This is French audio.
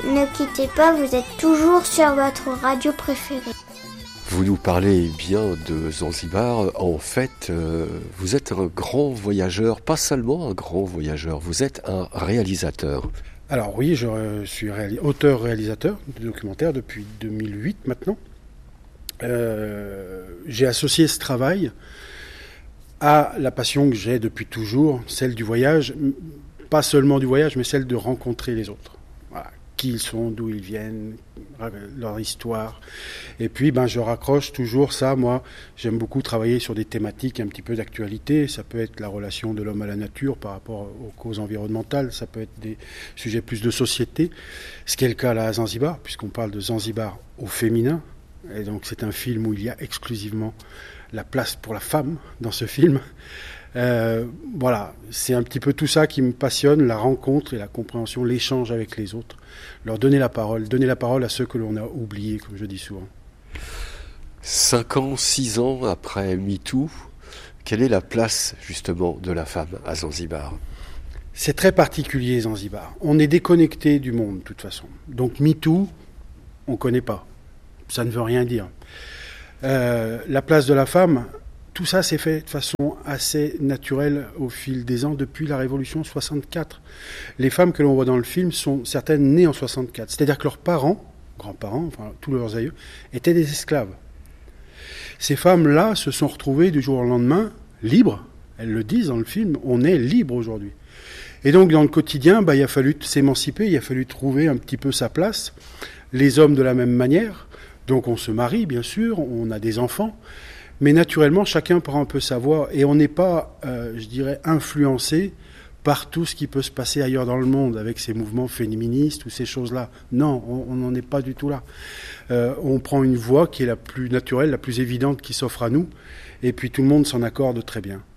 Ne quittez pas, vous êtes toujours sur votre radio préférée. Vous nous parlez bien de Zanzibar. En fait, vous êtes un grand voyageur, pas seulement un grand voyageur, vous êtes un réalisateur. Alors oui, je suis auteur-réalisateur de documentaires depuis 2008 maintenant. J'ai associé ce travail à la passion que j'ai depuis toujours, celle du voyage, pas seulement du voyage, mais celle de rencontrer les autres. Voilà. Qui ils sont, d'où ils viennent, leur histoire. Et puis, je raccroche toujours ça. Moi, j'aime beaucoup travailler sur des thématiques un petit peu d'actualité. Ça peut être la relation de l'homme à la nature par rapport aux causes environnementales. Ça peut être des sujets plus de société. Ce qui est le cas là à Zanzibar, puisqu'on parle de Zanzibar au féminin. Et donc, c'est un film où il y a exclusivement la place pour la femme dans ce film. Voilà, c'est un petit peu tout ça qui me passionne, la rencontre et la compréhension, l'échange avec les autres, leur donner la parole à ceux que l'on a oubliés, comme je dis souvent. 5 ans, 6 ans après MeToo, quelle est la place justement de la femme à Zanzibar ? C'est très particulier Zanzibar. On est déconnecté du monde de toute façon. Donc MeToo, on ne connaît pas. Ça ne veut rien dire. La place de la femme, tout ça s'est fait de façon assez naturelle au fil des ans depuis la Révolution 64. Les femmes que l'on voit dans le film sont certaines nées en 64. C'est-à-dire que leurs parents, grands-parents, enfin tous leurs aïeux, étaient des esclaves. Ces femmes-là se sont retrouvées du jour au lendemain libres. Elles le disent dans le film, on est libre aujourd'hui. Et donc dans le quotidien, il a fallu s'émanciper, il a fallu trouver un petit peu sa place. Les hommes de la même manière. Donc on se marie, bien sûr, on a des enfants. Mais naturellement, chacun prend un peu sa voix. Et on n'est pas, je dirais, influencé par tout ce qui peut se passer ailleurs dans le monde, avec ces mouvements féministes ou ces choses-là. Non, on n'en est pas du tout là. On prend une voie qui est la plus naturelle, la plus évidente qui s'offre à nous. Et puis tout le monde s'en accorde très bien.